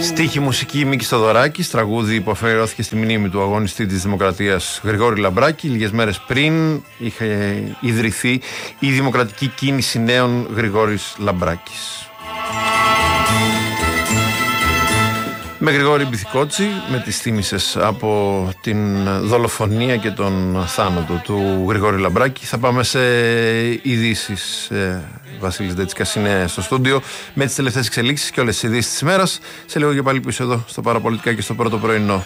Στίχη μουσική Μίκης Θοδωράκης, τραγούδι που αφιερώθηκε στη μνήμη του αγωνιστή της Δημοκρατίας Γρηγόρη Λαμπράκη. Λίγες μέρες πριν είχε ιδρυθεί η Δημοκρατική Κίνηση Νέων Γρηγόρης Λαμπράκης. Με Γρηγόρη Μπιθικότσι, με τις θύμισες από την δολοφονία και τον θάνατο του Γρηγόρη Λαμπράκη. Θα πάμε σε ειδήσεις. Βασίλης Ντέτσικας είναι στο στούντιο με τις τελευταίες εξελίξεις και όλες τις ειδήσεις της ημέρας. Σε λίγο και πάλι πίσω εδώ στο Παραπολιτικά και στο Πρώτο Πρωινό.